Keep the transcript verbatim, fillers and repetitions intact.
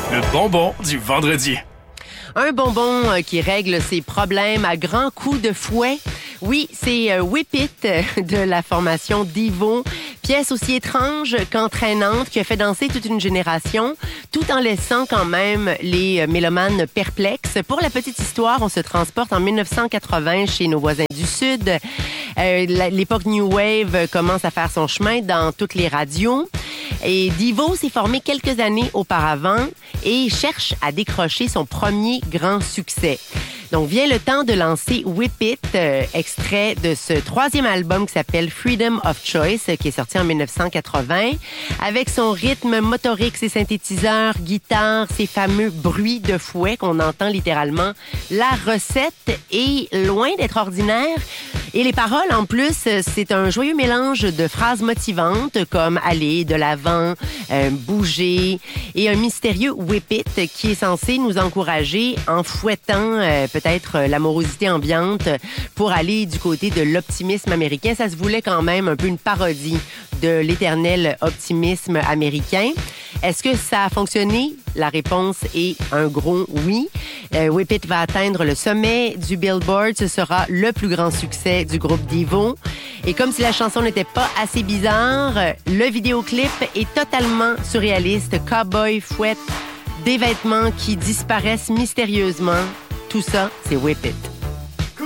Le bonbon du vendredi. Un bonbon euh, qui règle ses problèmes à grands coups de fouet. Oui, c'est euh, Whip It de la formation Devo. Pièce aussi étrange qu'entraînante qui a fait danser toute une génération, tout en laissant quand même les euh, mélomanes perplexes. Pour la petite histoire, on se transporte en dix-neuf cent quatre-vingts chez nos voisins du Sud. Euh, l'époque New Wave commence à faire son chemin dans toutes les radios. Et Devo s'est formé quelques années auparavant et cherche à décrocher son premier grand succès. Donc, vient le temps de lancer Whip It, euh, extrait de ce troisième album qui s'appelle Freedom of Choice, qui est sorti en dix-neuf cent quatre-vingts, avec son rythme motorique, ses synthétiseurs, guitare, ses fameux bruits de fouet qu'on entend littéralement. La recette est loin d'être ordinaire. Et les paroles, en plus, c'est un joyeux mélange de phrases motivantes comme « aller de l'avant »,« euh, bouger » et un mystérieux « whip it » qui est censé nous encourager en fouettant euh, peut-être l'amorosité ambiante pour aller du côté de l'optimisme américain. Ça se voulait quand même un peu une parodie de l'éternel optimisme américain. Est-ce que ça a fonctionné? La réponse est un gros oui. Euh, Whip It va atteindre le sommet du Billboard. Ce sera le plus grand succès du groupe Devo. Et comme si la chanson n'était pas assez bizarre, le vidéoclip est totalement surréaliste. Cowboy fouette, des vêtements qui disparaissent mystérieusement. Tout ça, c'est Whip It.